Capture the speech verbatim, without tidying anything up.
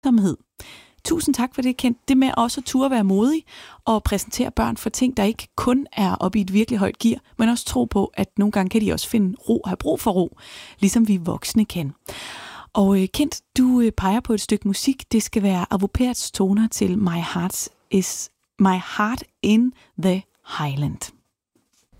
ensomhed. Tusind tak for det, Kent. Det med også at turde være modig og præsentere børn for ting, der ikke kun er oppe i et virkelig højt gear, men også tro på, at nogle gange kan de også finde ro og have brug for ro, ligesom vi voksne kan. Og Kent, du peger på et stykke musik. Det skal være Arvo Pärts toner til My Heart is My Heart in the Highland.